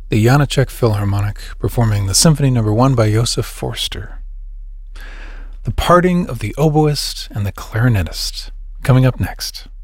the Janáček Philharmonic performing the Symphony No. 1 by Josef Forster. The Parting of the Oboist and the Clarinetist, coming up next.